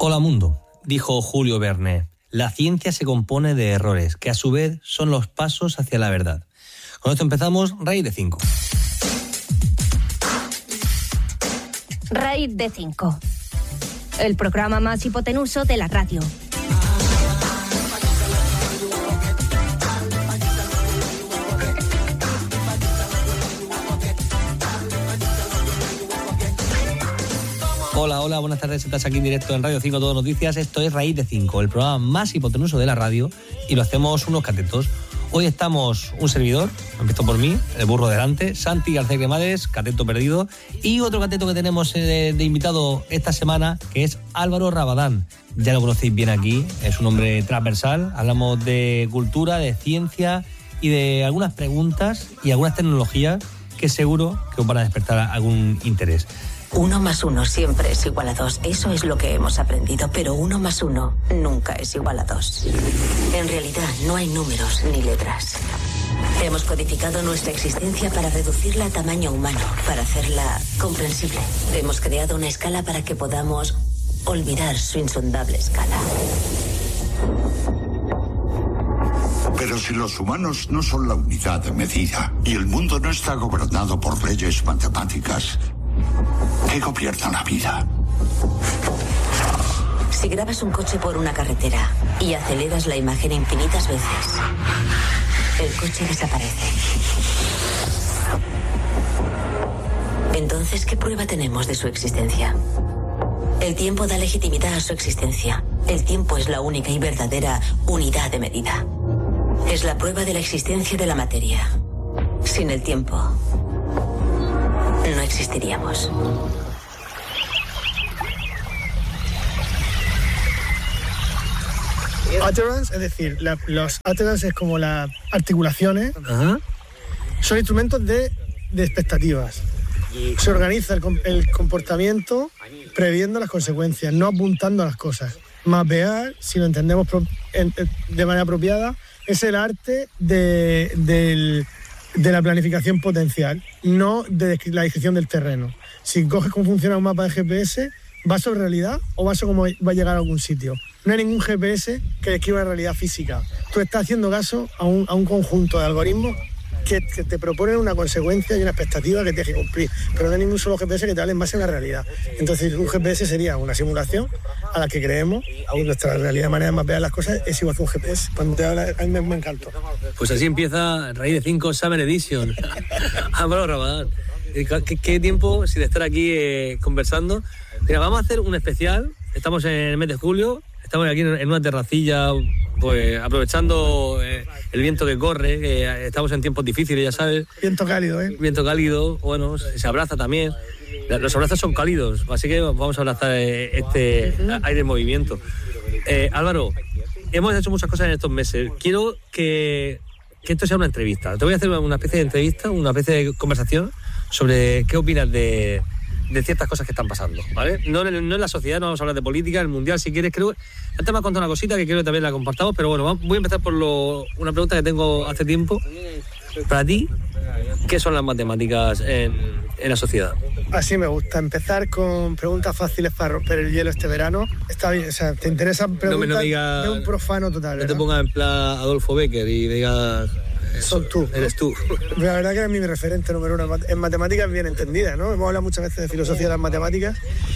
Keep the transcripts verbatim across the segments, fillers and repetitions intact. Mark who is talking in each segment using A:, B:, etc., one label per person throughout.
A: Hola mundo, dijo Julio Verne. La ciencia se compone de errores, que a su vez son los pasos hacia la verdad. Con esto empezamos Raíz de cinco.
B: Raíz de cinco. El programa más hipotenuso de la radio.
A: Hola, hola, buenas tardes, estás aquí en directo en Radio cinco Todo Noticias. Esto es Raíz de cinco, el programa más hipotenuso de la radio, y lo hacemos unos catetos. Hoy estamos un servidor, empiezo por mí, el burro delante, Santi García Cremades, cateto perdido, y otro cateto que tenemos de, de invitado esta semana, que es Álvaro Rabadán. Ya lo conocéis bien aquí, es un hombre transversal, hablamos de cultura, de ciencia y de algunas preguntas y algunas tecnologías que seguro que os van a despertar algún interés.
C: Uno más uno siempre es igual a dos. Eso es lo que hemos aprendido, pero uno más uno nunca es igual a dos. En realidad no hay números ni letras. Hemos codificado nuestra existencia para reducirla a tamaño humano, para hacerla comprensible. Hemos creado una escala para que podamos olvidar su insondable escala.
D: Pero si los humanos no son la unidad de medida y el mundo no está gobernado por leyes matemáticas, ¿qué gobierna la vida?
C: Si grabas un coche por una carretera y aceleras la imagen infinitas veces, el coche desaparece. Entonces, ¿qué prueba tenemos de su existencia? El tiempo da legitimidad a su existencia. El tiempo es la única y verdadera unidad de medida. Es la prueba de la existencia de la materia. Sin el tiempo, no existiríamos.
E: Utterance, es decir, la, los utterance es como las articulaciones. Ajá. Son instrumentos de, de expectativas. Se organiza el, el comportamiento previendo las consecuencias, no apuntando a las cosas. Mapear, si lo entendemos pro, en, de manera apropiada, es el arte de, de, de la planificación potencial, no de la descripción del terreno. Si coges cómo funciona un mapa de G P S, ¿va sobre realidad o va sobre cómo va a llegar a algún sitio? No hay ningún G P S que describa la realidad física. Tú estás haciendo caso a un, a un conjunto de algoritmos que, que te proponen una consecuencia y una expectativa que tienes que cumplir, pero no hay ningún solo G P S que te hable en base a una realidad. Entonces un G P S sería una simulación a la que creemos, aún nuestra realidad, manera de mapear las cosas es igual que un G P S. Cuando te habla, a mí me, me encanta.
A: Pues así empieza Raíz de cinco Summer Edition. Álvaro Rabadán. ¿Qué, ¿Qué tiempo sin estar aquí eh, conversando? Mira, vamos a hacer un especial. Estamos en el mes de julio, estamos aquí en una terracilla, pues aprovechando eh, el viento que corre, que eh, estamos en tiempos difíciles, ya sabes.
E: Viento cálido, ¿eh?
A: Viento cálido, bueno, se abraza también. Los abrazos son cálidos, así que vamos a abrazar eh, este aire en movimiento. Eh, Álvaro, hemos hecho muchas cosas en estos meses. Quiero que, que esto sea una entrevista. Te voy a hacer una especie de entrevista, una especie de conversación sobre qué opinas de, de ciertas cosas que están pasando, ¿vale? No, no en la sociedad, no vamos a hablar de política, el mundial, si quieres, creo. Antes me has contado una cosita que quiero que también la compartamos, pero bueno, voy a empezar por lo, una pregunta que tengo hace tiempo. Para ti, ¿qué son las matemáticas en, en la sociedad?
E: Así me gusta, empezar con preguntas fáciles para romper el hielo este verano. Está bien, o sea, te interesan preguntas no, no diga, de un profano total,
A: no
E: ¿verdad?
A: te pongas en plan Adolfo Becker y digas...
E: Son tú.
A: Eres tú.
E: La verdad que eres mi referente número uno en matemáticas bien entendida, ¿no? Hemos hablado muchas veces de filosofía de las matemáticas.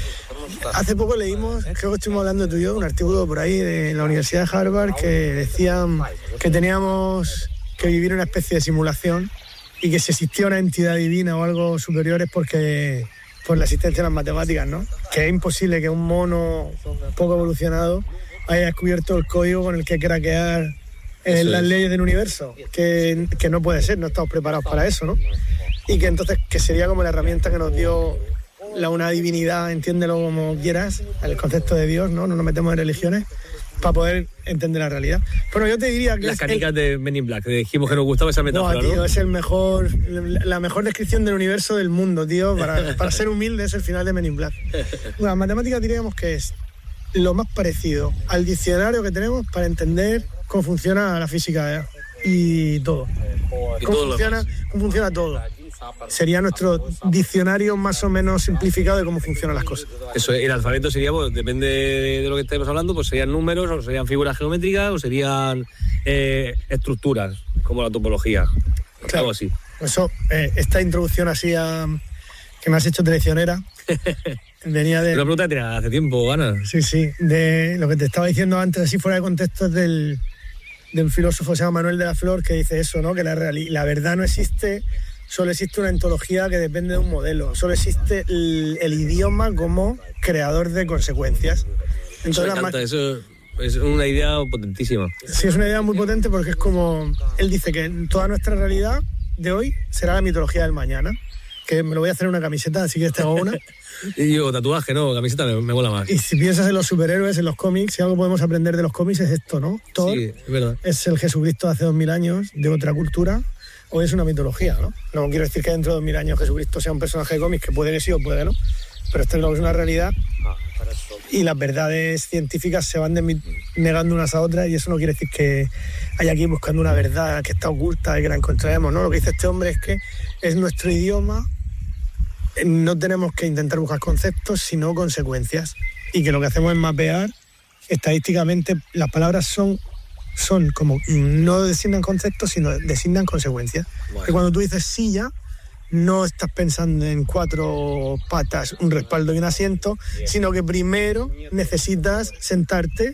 E: Hace poco leímos, creo que estuvimos hablando tú y yo, un artículo por ahí de la Universidad de Harvard que decían que teníamos que vivir una especie de simulación y que si existía una entidad divina o algo superior es porque por la existencia de las matemáticas, ¿no? Que es imposible que un mono poco evolucionado haya descubierto el código con el que craquear en las leyes del universo, que, que no puede ser, no estamos preparados para eso, ¿no? Y que entonces que sería como la herramienta que nos dio la una divinidad, entiéndelo como quieras, el concepto de Dios, ¿no? No nos metemos en religiones, para poder entender la realidad. Bueno, yo te diría que...
A: Las canicas el... de Men in Black, dijimos que nos gustaba esa metáfora,
E: no, tío,
A: ¿no?
E: Es el mejor, la mejor descripción del universo del mundo, tío, para, para ser humilde es el final de Men in Black. Bueno, la matemática diríamos que es lo más parecido al diccionario que tenemos para entender cómo funciona la física y todo.
A: Y
E: cómo,
A: todo
E: funciona, cómo funciona todo. sería nuestro diccionario más o menos simplificado de cómo funcionan las cosas.
A: Eso, el alfabeto sería, pues, depende de lo que estemos hablando, pues serían números, o serían figuras geométricas, o serían eh, estructuras, como la topología, claro. Algo así.
E: Eso, eh, esta introducción así a, que me has hecho traicionera, venía de...
A: Una pregunta que tenía hace tiempo, Ana.
E: Sí, sí, de lo que te estaba diciendo antes, así fuera de contexto, del, de un filósofo que se llama Manuel de la Flor, que dice eso, ¿no? Que la, reali- la verdad no existe, solo existe una ontología que depende de un modelo, solo existe el, el idioma como creador de consecuencias. Entonces,
A: eso me encanta,
E: la...
A: eso es una idea potentísima.
E: Sí, es una idea muy potente porque es como... Él dice que toda nuestra realidad de hoy será la mitología del mañana, que me lo voy a hacer en una camiseta, así que tengo una.
A: Y yo, tatuaje, no, camiseta me, me mola más.
E: Y si piensas en los superhéroes, en los cómics, si algo podemos aprender de los cómics es esto, ¿no? Thor
A: sí, es verdad.
E: Es el Jesucristo de hace dos mil años, de otra cultura, o es una mitología, ¿no? No quiero decir que dentro de dos mil años Jesucristo sea un personaje de cómics, que puede que sí o puede que no, pero esto es una realidad y las verdades científicas se van de- negando unas a otras, y eso no quiere decir que haya aquí buscando una verdad que está oculta y que la encontraremos, ¿no? Lo que dice este hombre es que es nuestro idioma, no tenemos que intentar buscar conceptos, sino consecuencias, y que lo que hacemos es mapear estadísticamente. Las palabras son, son como, no designan conceptos, sino designan consecuencias.
A: Bueno.
E: Que cuando tú dices silla, no estás pensando en cuatro patas, un respaldo y un asiento, sino que primero necesitas sentarte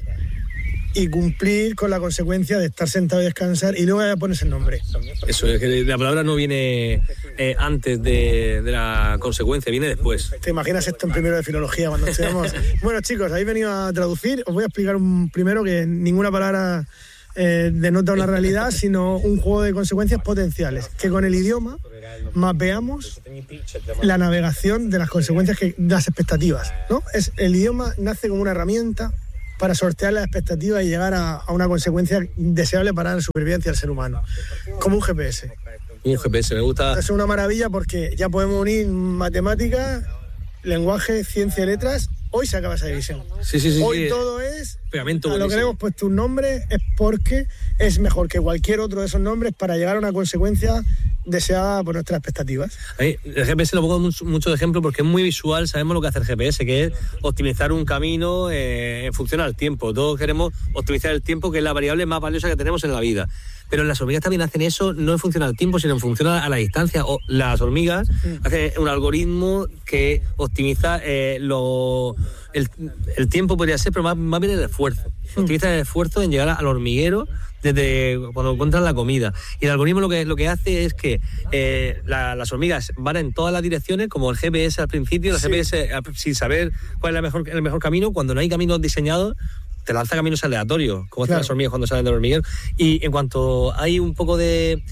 E: y cumplir con la consecuencia de estar sentado y descansar, y luego ya pones el nombre.
A: Eso es que la palabra no viene eh, antes de, de la consecuencia, viene después.
E: ¿Te imaginas esto en primero de filología cuando estudiamos? Bueno, chicos, habéis venido a traducir. Os voy a explicar un, primero que ninguna palabra eh, denota una realidad, sino un juego de consecuencias potenciales. Que con el idioma mapeamos la navegación de las consecuencias, que, de las expectativas, ¿no? Es, el idioma nace como una herramienta para sortear las expectativas y llegar a, a una consecuencia deseable para la supervivencia del ser humano. Como un G P S.
A: Un G P S, me gusta.
E: Es una maravilla porque ya podemos unir matemática, lenguaje, ciencia y letras. Hoy se acaba esa división.
A: Sí, sí, sí.
E: Hoy
A: sí.
E: todo es...
A: Pegamento
E: a lo que
A: buenísimo.
E: le hemos puesto un nombre es porque es mejor que cualquier otro de esos nombres para llegar a una consecuencia deseada por nuestras expectativas.
A: A mí, el G P S lo pongo mucho, mucho de ejemplo porque es muy visual, sabemos lo que hace el G P S, que es optimizar un camino eh, en función al tiempo. Todos queremos optimizar el tiempo, que es la variable más valiosa que tenemos en la vida. Pero las hormigas también hacen eso, no en función al tiempo, sino en función a la distancia. O las hormigas mm. hacen un algoritmo que optimiza eh, lo, el, el tiempo, podría ser, pero más, más bien el esfuerzo. Mm. Optimiza el esfuerzo en llegar al hormiguero desde cuando encuentran la comida. Y el algoritmo lo que, lo que hace es que eh, la, las hormigas van en todas las direcciones, como el G P S al principio, el sí. G P S sin saber cuál es la mejor, el mejor camino. Cuando no hay caminos diseñados, te lanza caminos aleatorios, como claro. hacen las hormigas cuando salen del hormiguero. Y en cuanto hay un poco de,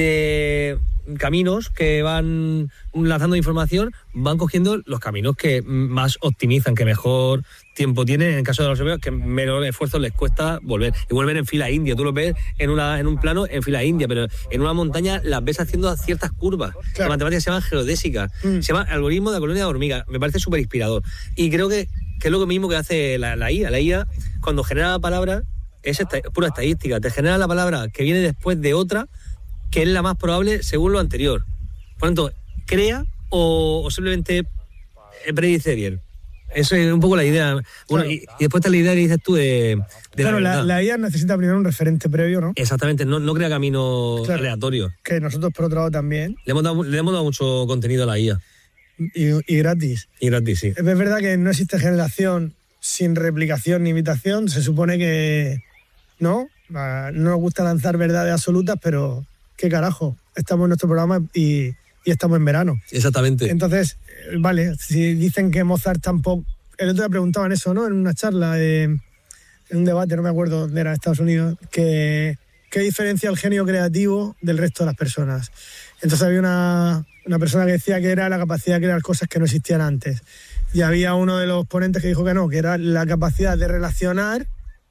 A: de caminos que van lanzando información, van cogiendo los caminos que más optimizan, que mejor tiempo tienen. En el caso de las hormigas, que menor esfuerzo les cuesta volver. Y vuelven en fila india. Tú los ves en, una, en un plano en fila india, pero en una montaña las ves haciendo ciertas curvas. Claro. Las matemáticas se llaman geodésicas. Mm. Se llama algoritmo de la colonia de hormigas. Me parece súper inspirador. Y creo que, que es lo mismo que hace la, la I A. La I A, cuando genera la palabra, es esta, pura estadística. Te genera la palabra que viene después de otra, que es la más probable según lo anterior. Por lo tanto, crea o, o simplemente predice bien. Eso es un poco la idea. Bueno, claro. y, y después está la idea que dices tú de... de
E: claro,
A: la,
E: la, la I A necesita primero un referente previo, ¿no?
A: Exactamente, no, no crea caminos claro, aleatorios.
E: Que nosotros, por otro lado, también.
A: Le hemos dado, le hemos dado mucho contenido a la I A.
E: Y, y gratis.
A: Y gratis, sí.
E: Es verdad que no existe generación sin replicación ni imitación. Se supone que... ¿no? No nos gusta lanzar verdades absolutas, pero... ¿qué carajo? Estamos en nuestro programa y, y estamos en verano.
A: Exactamente.
E: Entonces, vale, si dicen que Mozart tampoco... El otro día preguntaban eso, ¿no? En una charla, eh, en un debate, no me acuerdo dónde era, en Estados Unidos, que ¿qué diferencia el genio creativo del resto de las personas? Entonces había una, una persona que decía que era la capacidad de crear cosas que no existían antes. Y había uno de los ponentes que dijo que no, que era la capacidad de relacionar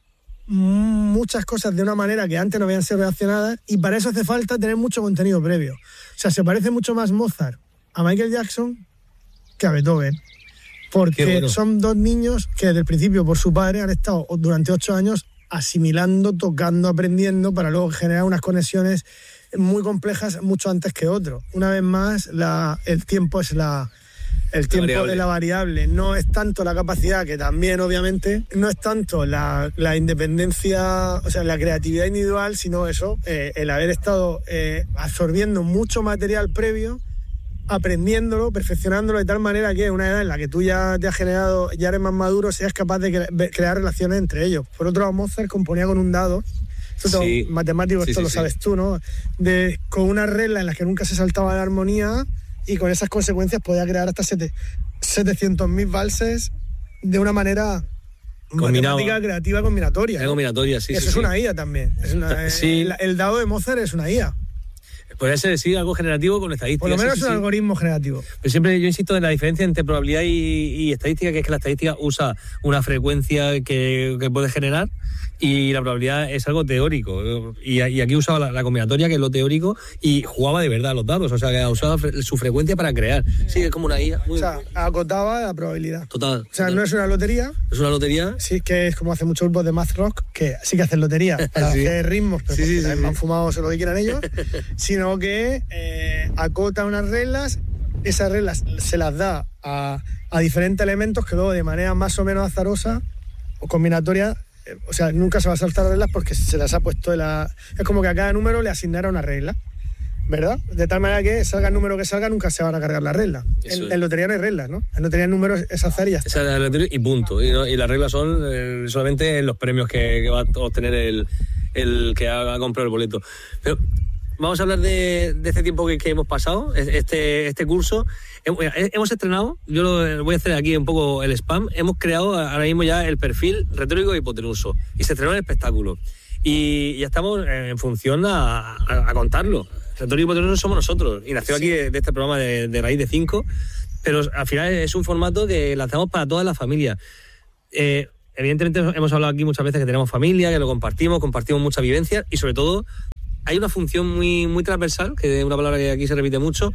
E: muchas cosas de una manera que antes no habían sido relacionadas, y para eso hace falta tener mucho contenido previo. O sea, se parece mucho más Mozart a Michael Jackson que a Beethoven, porque bueno. son dos niños que desde el principio por su padre han estado durante ocho años asimilando, tocando, aprendiendo, para luego generar unas conexiones muy complejas mucho antes que otros. Una vez más, la, el tiempo es la... El tiempo de la variable, no es tanto la capacidad, que también obviamente, no es tanto la, la independencia, o sea, la creatividad individual, sino eso, eh, el haber estado eh, absorbiendo mucho material previo, aprendiéndolo, perfeccionándolo de tal manera que una edad en la que tú ya te has generado, ya eres más maduro, seas capaz de cre- crear relaciones entre ellos. Por otro lado, Mozart componía con un dado, esto sí. matemático, esto sí, sí, lo sabes sí. tú, ¿no? De, con una regla en la que nunca se saltaba la armonía, y con esas consecuencias podía crear hasta setecientos mil valses de una manera
A: Combinado.
E: matemática creativa combinatoria.
A: ¿no? Combinatoria, sí.
E: Eso
A: sí,
E: es
A: sí.
E: una I A también. Es una,
A: sí.
E: el, el dado de Mozart es una I A.
A: Podría ser, sí, algo generativo con estadística.
E: Por lo menos
A: sí,
E: es un
A: sí.
E: algoritmo generativo.
A: Pero siempre yo insisto en la diferencia entre probabilidad y, y estadística, que es que la estadística usa una frecuencia que, que puede generar y la probabilidad es algo teórico. Y, y aquí usaba la, la combinatoria, que es lo teórico, y jugaba de verdad los dados. O sea, que usaba su frecuencia para crear. Sí, es como una I A. Muy...
E: O sea, acotaba la probabilidad.
A: Total.
E: O sea,
A: total.
E: no es una lotería.
A: Es una lotería.
E: Sí, que es como hacen muchos grupos de math rock, que sí que hacen lotería para sí. hacer ritmos, pero sí, sí, sí, sí. han fumado lo que quieran ellos, sino que eh, acota unas reglas, esas reglas se las da a, a diferentes elementos que luego de manera más o menos azarosa o combinatoria, eh, o sea, nunca se va a saltar reglas porque se las ha puesto de la... Es como que a cada número le asignara una regla, ¿verdad? De tal manera que salga el número que salga, nunca se van a cargar las reglas. En, en lotería no hay reglas, ¿no? En lotería el número es azar y ya está.
A: Esa es la lotería y punto. Y, ¿no? y las reglas son eh, solamente los premios que, que va a obtener el, el que ha, ha comprado el boleto. Pero vamos a hablar de, de este tiempo que, que hemos pasado, este, este curso. Hemos estrenado, yo lo voy a hacer aquí un poco el spam, hemos creado ahora mismo ya el perfil retórico de hipotenuso y se estrenó el espectáculo. Y ya estamos en función a, a, a contarlo. Retórico y hipotenuso somos nosotros y nació sí. aquí de, de este programa de, de Raíz de Cinco, pero al final es un formato que lanzamos para todas las familias. Eh, evidentemente hemos hablado aquí muchas veces que tenemos familia, que lo compartimos, compartimos muchas vivencias y sobre todo hay una función muy, muy transversal, que es una palabra que aquí se repite mucho,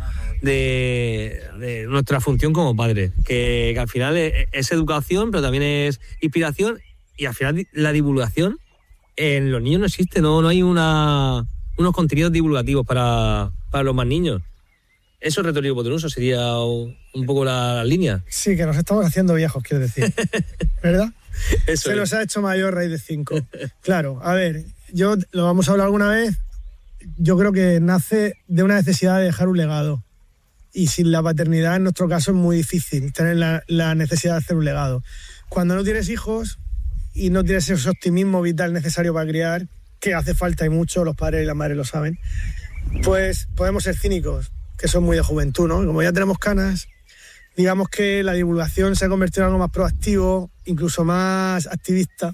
A: de, de nuestra función como padres, que, que al final es, es educación, pero también es inspiración, y al final la divulgación en los niños no existe, no, no hay una, unos contenidos divulgativos para, para los más niños. Eso es retórico hipotenuso, sería un poco la, la línea.
E: Sí, que nos estamos haciendo viejos, quiero decir. ¿Verdad?
A: Eso
E: se
A: es.
E: nos ha hecho mayor Raíz de Cinco. Claro, a ver, yo lo vamos a hablar alguna vez. Yo creo que nace de una necesidad de dejar un legado. Y sin la paternidad, en nuestro caso, es muy difícil tener la, la necesidad de hacer un legado. Cuando no tienes hijos y no tienes ese optimismo vital necesario para criar, que hace falta y mucho, los padres y las madres lo saben, pues podemos ser cínicos, que son muy de juventud, ¿no? Como ya tenemos canas, digamos que la divulgación se ha convertido en algo más proactivo, incluso más activista,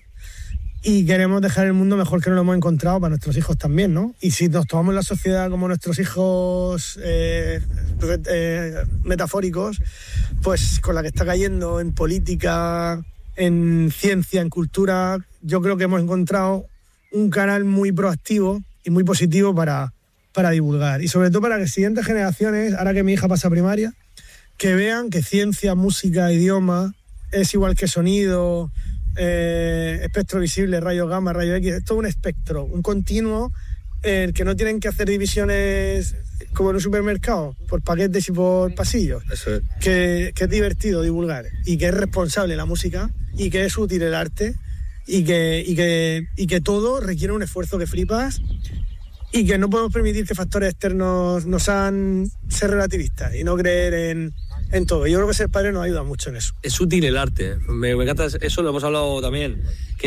E: y queremos dejar el mundo mejor que no lo hemos encontrado para nuestros hijos también, ¿no? Y si nos tomamos la sociedad como nuestros hijos eh, eh, metafóricos, pues con la que está cayendo en política, en ciencia, en cultura, yo creo que hemos encontrado un canal muy proactivo y muy positivo para, para divulgar. Y sobre todo para que siguientes generaciones, ahora que mi hija pasa a primaria, que vean que ciencia, música, idioma es igual que sonido, eh, espectro visible, rayo gamma, rayo X, es todo un espectro, un continuo, eh, que no tienen que hacer divisiones como en un supermercado, por paquetes y por pasillos.
A: Eso es.
E: Que, que es divertido divulgar y que es responsable la música y que es útil el arte y que, y que, y que todo requiere un esfuerzo que flipas y que no podemos permitir que factores externos nos hagan ser relativistas y no creer en, en todo. Yo creo que ser padre nos ayuda mucho en eso.
A: Es útil el arte. Me, me encanta eso, lo hemos hablado también,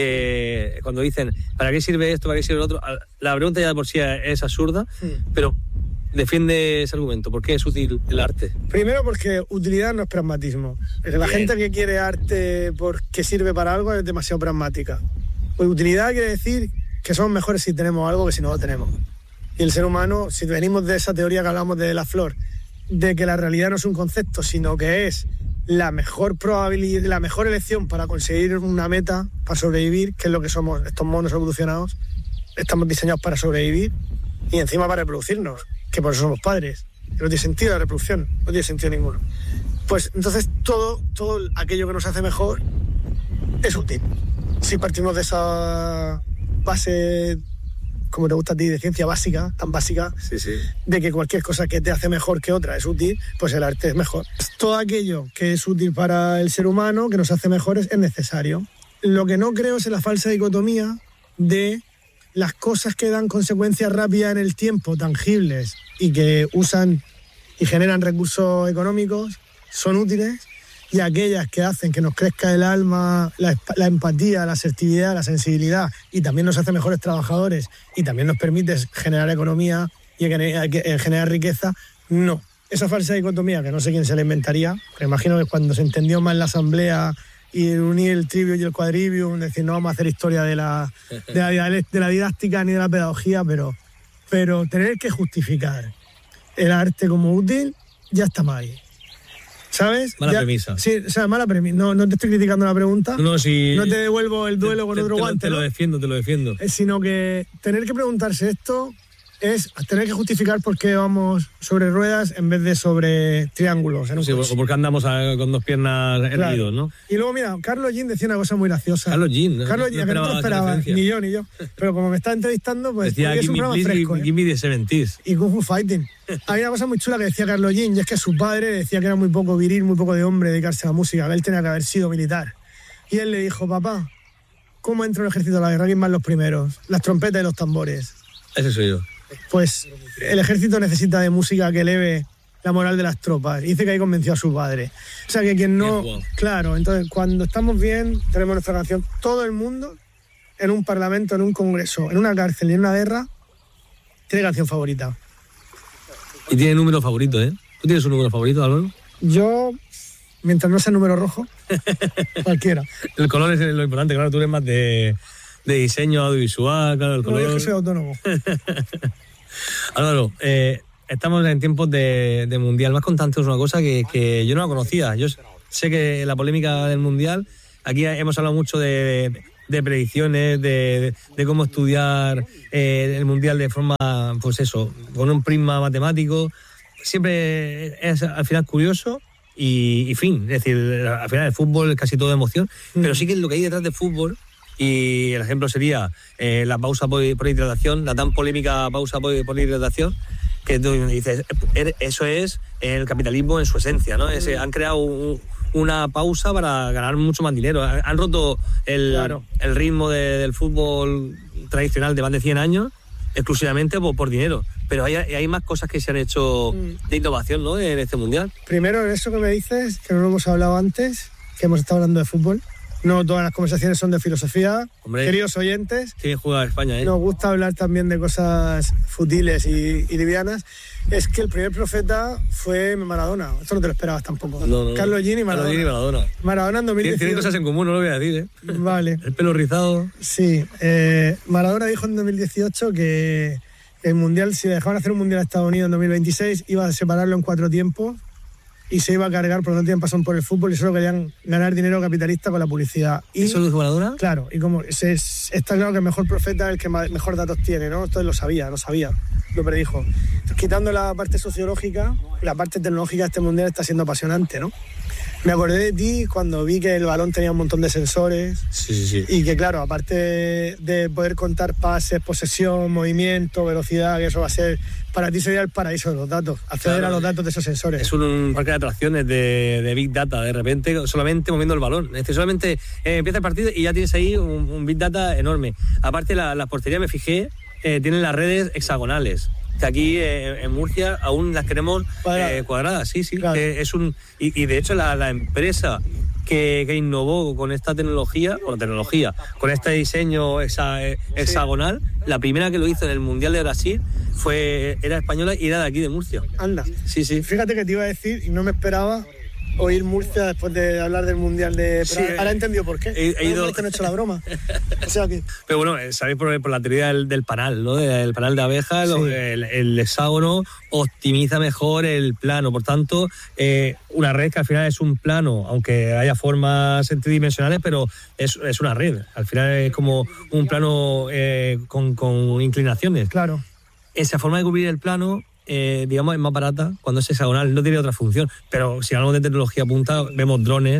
A: que cuando dicen ¿para qué sirve esto? ¿Para qué sirve lo otro? La pregunta ya de por sí es absurda, sí. Pero defiende ese argumento. ¿Por qué es útil el arte?
E: Primero porque utilidad no es pragmatismo. La Bien. gente que quiere arte porque sirve para algo es demasiado pragmática. Pues utilidad quiere decir que somos mejores si tenemos algo que si no lo tenemos. Y el ser humano, si venimos de esa teoría que hablamos de la flor, de que la realidad no es un concepto, sino que es la mejor probabilidad, la mejor elección para conseguir una meta, para sobrevivir, que es lo que somos estos monos evolucionados, estamos diseñados para sobrevivir y encima para reproducirnos, que por eso somos padres. Que no tiene sentido la reproducción, no tiene sentido ninguno. Pues entonces todo, todo aquello que nos hace mejor es útil. Si partimos de esa base como te gusta a ti, de ciencia básica, tan básica,
A: sí, sí.
E: de que cualquier cosa que te hace mejor que otra es útil, pues el arte es mejor. Todo aquello que es útil para el ser humano, que nos hace mejores, es necesario. Lo que no creo es en la falsa dicotomía de las cosas que dan consecuencias rápidas en el tiempo, tangibles, y que usan y generan recursos económicos, son útiles, y aquellas que hacen que nos crezca el alma, la, la empatía, la asertividad, la sensibilidad, y también nos hace mejores trabajadores, y también nos permite generar economía y generar riqueza, no. Esa falsa dicotomía, que no sé quién se la inventaría, pero imagino que cuando se entendió más la asamblea y unir el trivium y el quadrivium, decir, no vamos a hacer historia de la, de la, de la didáctica ni de la pedagogía, pero, pero tener que justificar el arte como útil, ya está mal. ¿Sabes?
A: Mala
E: ya,
A: premisa.
E: Sí, o sea, mala premisa. No, no te estoy criticando la pregunta.
A: No, si
E: no te devuelvo el duelo
A: te,
E: con
A: te,
E: otro
A: te
E: guante.
A: Te lo,
E: ¿no?
A: te lo defiendo, te lo defiendo.
E: Eh, sino que tener que preguntarse esto es tener que justificar por qué vamos sobre ruedas en vez de sobre triángulos. En un
A: sí, o porque andamos a, con dos piernas erguidos, claro. ¿no?
E: Y luego, mira, Carlos Jean decía una cosa muy graciosa.
A: Carlos Jean, ¿no?
E: Carlos Jean, no, no, no lo esperaba, ni yo, ni yo. Pero como me está entrevistando, pues
A: decía,
E: es un programa
A: please,
E: fresco.
A: Give, ¿eh? give me the seventies.
E: Y Kung Fu Fighting. Hay una cosa muy chula que decía Carlos Jean, y es que su padre decía que era muy poco viril, muy poco de hombre dedicarse a la música, que él tenía que haber sido militar. Y él le dijo, papá, ¿cómo entra el ejército a la guerra? ¿Quién van los primeros? Las trompetas y los tambores.
A: Ese soy yo.
E: Pues el ejército necesita de música que eleve la moral de las tropas. Y dice que ahí convenció a su padre. O sea, que quien no... Claro, entonces cuando estamos bien, tenemos nuestra canción. Todo el mundo, en un parlamento, en un congreso, en una cárcel y en una guerra, tiene canción favorita.
A: Y tiene número favorito, ¿eh? ¿Tú tienes un número favorito, Álvaro?
E: Yo, mientras no sea número rojo, cualquiera.
A: El color es lo importante, claro, tú eres más de... de diseño audiovisual, claro, el color...
E: No, yo que soy autónomo.
A: Álvaro, eh, estamos en tiempos de, de Mundial. Me has contado antes una cosa que, que yo no la conocía. Yo sé que la polémica del Mundial, aquí hemos hablado mucho de, de predicciones, de, de cómo estudiar eh, el Mundial de forma, pues eso, con un prisma matemático. Siempre es al final curioso y, y fin. Es decir, al final el fútbol es casi todo emoción, mm. pero sí que lo que hay detrás del fútbol. Y el ejemplo sería eh, la pausa por, por hidratación, la tan polémica pausa por, por hidratación, que tú dices, eso es el capitalismo en su esencia, ¿no? Es, han creado un, una pausa para ganar mucho más dinero. Han, han roto el, claro. el ritmo de, del fútbol tradicional de más de cien años exclusivamente por, por dinero. Pero hay, hay más cosas que se han hecho de innovación, ¿no?, en este Mundial.
E: Primero, eso que me dices, que no lo hemos hablado antes, que hemos estado hablando de fútbol. No todas las conversaciones son de filosofía. Hombre, queridos oyentes,
A: sí, juega España, ¿eh?
E: Nos gusta hablar también de cosas futiles y, y livianas. Es que el primer profeta fue Maradona. Esto no te lo esperabas tampoco.
A: No, no,
E: Carlos Jean y Maradona.
A: Carlos Jean y Maradona.
E: Maradona en dos mil dieciocho.
A: Tienen cosas en común, no lo voy a decir, ¿eh?
E: Vale.
A: El pelo rizado.
E: Sí. Eh, Maradona dijo en dos mil dieciocho que el Mundial, si dejaban hacer un Mundial a Estados Unidos en dos mil veintiséis, iba a separarlo en cuatro tiempos y se iba a cargar porque no tenían pasión por el fútbol y solo querían ganar dinero capitalista con la publicidad. Y,
A: ¿eso lo dijo Maradona?
E: Claro, y como se, está claro que el mejor profeta es el que más, mejor datos tiene, ¿no? Entonces lo sabía, lo sabía, lo predijo. Entonces, quitando la parte sociológica, la parte tecnológica de este Mundial está siendo apasionante, ¿no? Me acordé de ti cuando vi que el balón tenía un montón de sensores.
A: Sí, sí, sí.
E: Y que, claro, aparte de poder contar pases, posesión, movimiento, velocidad, que eso va a ser... Para ti sería el paraíso de los datos, acceder claro, a los datos de esos sensores.
A: Es un, un parque de atracciones de, de Big Data, de repente, solamente moviendo el balón. Es decir, solamente eh, empieza el partido y ya tienes ahí un, un Big Data enorme. Aparte, la, las porterías, me fijé, eh, tienen las redes hexagonales. Que aquí eh, en Murcia aún las queremos eh, cuadradas, sí, sí. Claro. Que es un, y, y de hecho la, la empresa que, que innovó con esta tecnología, con la tecnología, con este diseño hexa, hexagonal, sí. La primera que lo hizo en el Mundial de Brasil fue era española y era de aquí de Murcia.
E: Anda.
A: Sí, sí.
E: Fíjate que te iba a decir y no me esperaba oír Murcia después de hablar del Mundial de... Sí, ahora he entendido por qué.
A: He, he ido...
E: que no he hecho la broma. O sea que...
A: Pero bueno, sabéis por, por la teoría del, del panal, ¿no? El panal de abejas, sí. el, el hexágono optimiza mejor el plano. Por tanto, eh, una red que al final es un plano, aunque haya formas tridimensionales, pero es, es una red. Al final es como un plano eh, con, con inclinaciones.
E: Claro.
A: Esa forma de cubrir el plano... Eh, digamos, es más barata cuando es hexagonal, no tiene otra función. Pero si hablamos de tecnología punta, vemos drones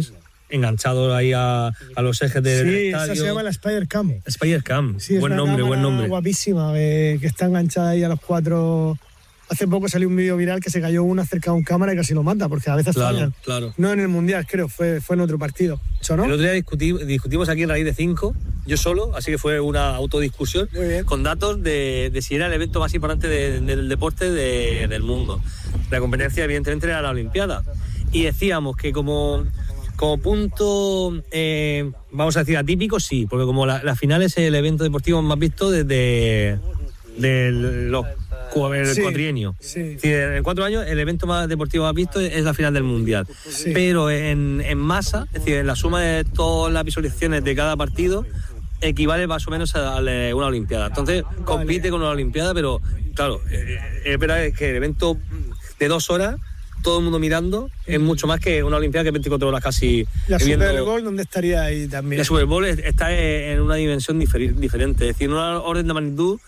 A: enganchados ahí a, a los ejes del
E: sí,
A: estadio.
E: Esa se llama la Spider Cam.
A: Spider Cam,
E: sí,
A: buen nombre, buen nombre.
E: Guapísima, eh, que está enganchada ahí a los cuatro. Hace poco salió un vídeo viral que se cayó uno cerca de un cámara y casi lo mata, porque a veces
A: claro,
E: fallan.
A: Claro.
E: No en el Mundial, creo, fue, fue en otro partido. ¿Eso no?
A: El otro día discutí, discutimos aquí en Raíz de Cinco, yo solo, así que fue una autodiscusión con datos de, de si era el evento más importante de, de, del deporte de, del mundo. La competencia, evidentemente, era la Olimpiada. Y decíamos que como, como punto, eh, vamos a decir, atípico, sí, porque como la, la final es el evento deportivo más visto desde de los el sí, cuatrienio.
E: Sí.
A: Es decir, en cuatro años el evento más deportivo más visto es la final del Mundial.
E: Sí.
A: Pero en, en masa, es decir, en la suma de todas las visualizaciones de cada partido, equivale más o menos a una Olimpiada. Entonces, compite vale. con una Olimpiada, pero claro, es verdad que el evento de dos horas, todo el mundo mirando, es mucho más que una Olimpiada que veinticuatro horas casi.
E: La
A: viendo.
E: Super Bowl, ¿dónde estaría ahí también?
A: La Super Bowl está en una dimensión diferente, es decir, en una orden de magnitud.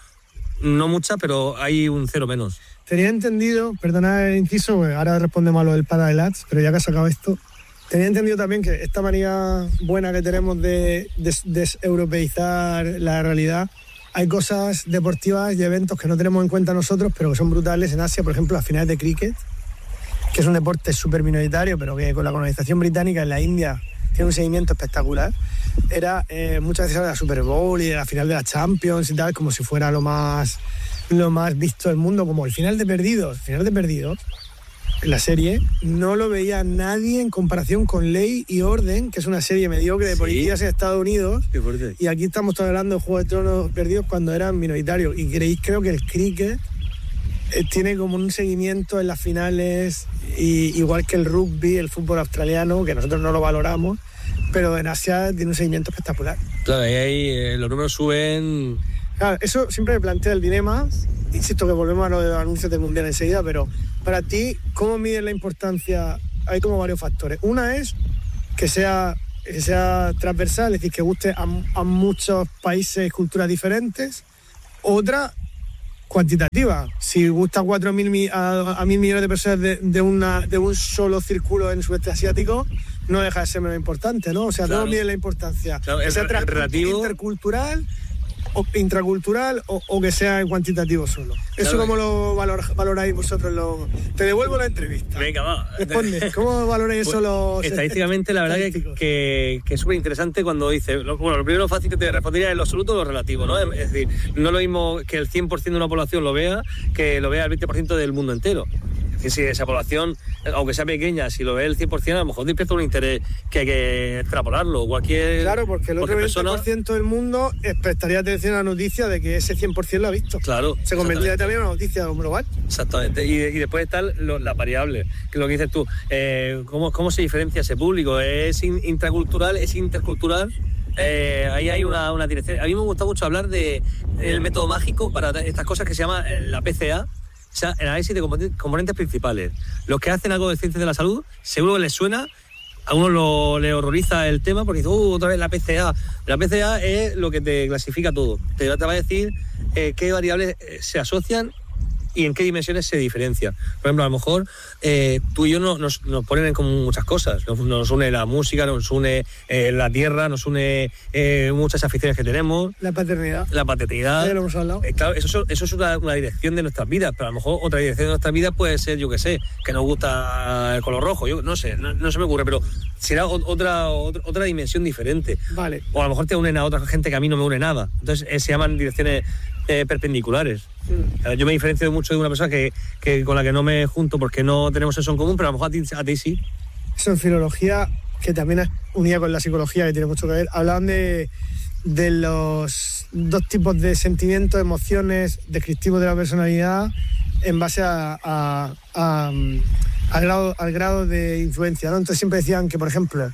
A: No mucha, pero hay un cero menos.
E: Tenía entendido, perdona el inciso, ahora respondemos a lo del Padel Ads, pero ya que has sacado esto, tenía entendido también que esta manía buena que tenemos de deseuropeizar de, de la realidad, hay cosas deportivas y eventos que no tenemos en cuenta nosotros, pero que son brutales en Asia, por ejemplo, las finales de cricket, que es un deporte súper minoritario, pero que con la colonización británica en la India tiene un seguimiento espectacular. Era eh, muchas veces de la Super Bowl y de la final de la Champions y tal, como si fuera lo más, lo más visto del mundo, como el final de Perdidos. El final de Perdidos, en la serie, no lo veía nadie en comparación con Ley y Orden, que es una serie mediocre de policías ¿Sí? en Estados Unidos.
A: Qué fuerte.
E: Y aquí estamos hablando de Juego de Tronos Perdidos cuando eran minoritarios. Y creéis, creo que el cricket eh, tiene como un seguimiento en las finales, y, igual que el rugby, el fútbol australiano, que nosotros no lo valoramos, pero en Asia tiene un seguimiento espectacular.
A: Claro, ahí, ahí eh, los números suben.
E: Claro, eso siempre me plantea el dilema. Insisto que volvemos a lo de los anuncios del Mundial enseguida, pero para ti, ¿cómo mides la importancia? Hay como varios factores. Una es que sea, que sea transversal, es decir, que guste a, a muchos países y culturas diferentes. Otra, cuantitativa. Si gusta a cuatro mil a, a mil millones de personas de, de, una, de un solo círculo en el sudeste asiático, no deja de ser menos importante, ¿no? O sea, claro. ¿Cómo mide la importancia?
A: Claro,
E: que sea
A: el, el relativo
E: intercultural o intracultural o, o que sea cuantitativo solo. Eso, claro. ¿Cómo lo valor, valoráis vosotros? Lo... Te devuelvo la entrevista.
A: Venga, va.
E: Responde, ¿cómo valoráis pues, eso los
A: estadísticamente, la verdad que, que, que es súper interesante cuando dice, bueno, lo primero fácil que te respondería es lo absoluto o lo relativo, ¿no? Es decir, no es lo mismo que el cien por ciento de una población lo vea que lo vea el veinte por ciento del mundo entero. Que si esa población, aunque sea pequeña, si lo ve el cien por ciento, a lo mejor despierta un interés que hay que extrapolarlo. Cualquier,
E: claro, porque el otro veinte por ciento del mundo prestaría atención a la noticia de que ese cien por ciento lo ha visto.
A: Claro.
E: Se convertiría también en una noticia global.
A: Exactamente. Y, y después está lo, la variable, que es lo que dices tú. Eh, ¿cómo, ¿Cómo se diferencia ese público? ¿Es in, intracultural? ¿Es intercultural? Eh, ahí hay una, una dirección. A mí me gusta mucho hablar del de método mágico para estas cosas que se llama la P C A. O sea, el análisis de componentes principales. Los que hacen algo de ciencias de la salud, seguro que les suena, a uno lo, le horroriza el tema porque dice, uh, otra vez la P C A. La P C A es lo que te clasifica todo. Te, te va a decir eh, qué variables se asocian y en qué dimensiones se diferencia. Por ejemplo, a lo mejor eh, tú y yo no, nos, nos ponen en común muchas cosas. Nos, nos une la música, nos une eh, la tierra, nos une eh, muchas aficiones que tenemos.
E: La paternidad.
A: La paternidad.
E: Ya lo hemos hablado.
A: Eh, claro, eso, eso es una, una dirección de nuestras vidas, pero a lo mejor otra dirección de nuestras vidas puede ser, yo qué sé, que nos gusta el color rojo. Yo no sé, no, no se me ocurre, pero será otra, otra, otra dimensión diferente.
E: Vale.
A: O a lo mejor te unen a otra gente que a mí no me une nada. Entonces eh, se llaman direcciones eh, perpendiculares. Mm. Yo me diferencio mucho de una persona que, que con la que no me junto porque no tenemos eso en común, pero a lo mejor a ti, a ti sí.
E: Eso en filología, que también es unida con la psicología, que tiene mucho que ver, hablaban de, de los dos tipos de sentimientos, emociones descriptivos de la personalidad en base a, a, a, al, grado, al grado de influencia, ¿no? Entonces siempre decían que, por ejemplo,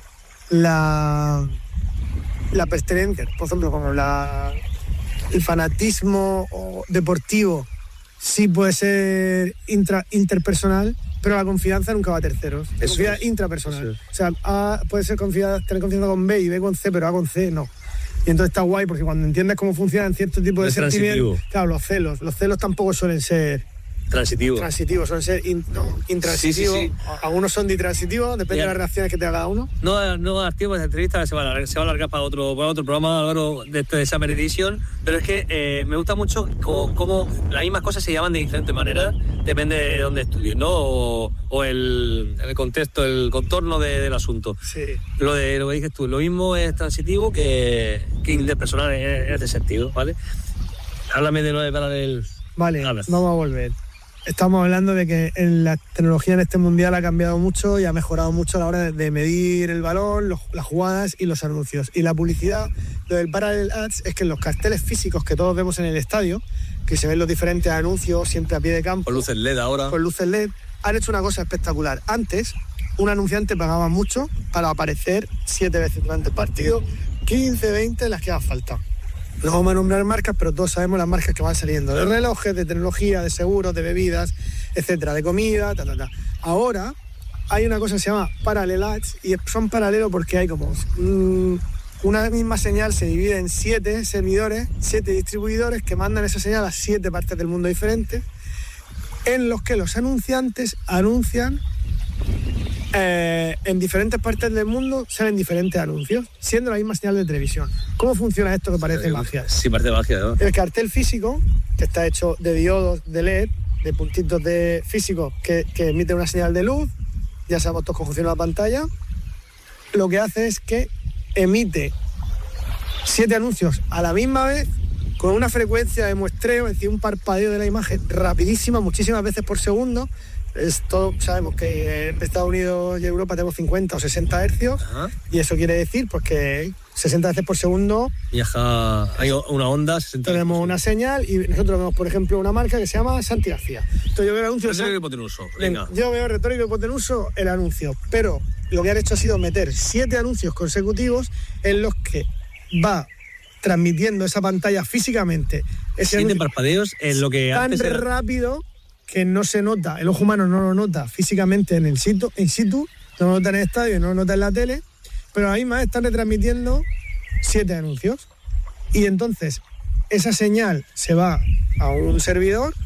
E: la, la pertenencia, por ejemplo, como la... el fanatismo deportivo sí puede ser intra, interpersonal, pero la confianza nunca va a terceros. La confianza es intrapersonal. Sí. O sea, A puede ser confianza, tener confianza con B y B con C, pero A con C no. Y entonces está guay porque cuando entiendes cómo funcionan ciertos tipos de sentimientos, claro, los celos. Los celos tampoco suelen ser
A: Transitivo.
E: Transitivos, son ser in, no, intransitivos. Sí, sí, sí. Algunos son ditransitivos, depende ya. de las reacciones que tenga cada uno.
A: No, no dar tiempo a esta entrevista, se va a alargar, se va a alargar para otro, para otro programa, Álvaro, de este Summer Edition. Pero es que eh, me gusta mucho cómo, cómo las mismas cosas se llaman de diferentes maneras, depende de dónde estudies, ¿no? O, o el, el contexto, el contorno de, del asunto.
E: Sí.
A: Lo de lo que dices tú, lo mismo es transitivo que, que interpersonal en, en este sentido, ¿vale? Háblame de lo de paralel.
E: Vale, Hablas. Vamos a volver. Estamos hablando de que en la tecnología en este mundial ha cambiado mucho y ha mejorado mucho a la hora de, de medir el balón, los, las jugadas y los anuncios. Y la publicidad, lo del Parallel Ads, es que en los carteles físicos que todos vemos en el estadio, que se ven los diferentes anuncios siempre a pie de campo.
A: Con luces L E D ahora.
E: Con luces L E D, han hecho una cosa espectacular. Antes, un anunciante pagaba mucho para aparecer siete veces durante el partido, quince, veinte, las que haga falta. No vamos a nombrar marcas, pero todos sabemos las marcas que van saliendo. De relojes, de tecnología, de seguros, de bebidas, etcétera, de comida, ta, ta, ta. Ahora hay una cosa que se llama Parallel Ads y son paralelos porque hay como mmm, una misma señal se divide en siete servidores, siete distribuidores que mandan esa señal a siete partes del mundo diferentes, en los que los anunciantes anuncian Eh, en diferentes partes del mundo salen diferentes anuncios, siendo la misma señal de televisión. ¿Cómo funciona esto que parece magia?
A: Sí, parece magia, ¿no?
E: El cartel físico, que está hecho de diodos de L E D, de puntitos de físicos que, que emiten una señal de luz, ya sabemos todos cómo funciona la pantalla, lo que hace es que emite siete anuncios a la misma vez, con una frecuencia de muestreo, es decir, un parpadeo de la imagen rapidísima, muchísimas veces por segundo. Esto sabemos que en Estados Unidos y Europa tenemos cincuenta o sesenta hercios. Ajá. Y eso quiere decir pues que sesenta veces por segundo
A: viaja, hay una onda, sesenta
E: tenemos una señal y nosotros vemos, por ejemplo, una marca que se llama Santi García. Entonces yo veo el anuncio.
A: Retórico y hipotenuso. Venga.
E: Yo veo retórico y hipotenuso el anuncio, pero lo que han hecho ha sido meter siete anuncios consecutivos en los que va transmitiendo esa pantalla físicamente. Ese
A: siete parpadeos en lo que
E: tan
A: antes era...
E: rápido que no se nota, el ojo humano no lo nota físicamente en el situ, in situ, no lo nota en el estadio, no lo nota en la tele, pero a la misma vez están retransmitiendo siete anuncios. Y entonces esa señal se va a un servidor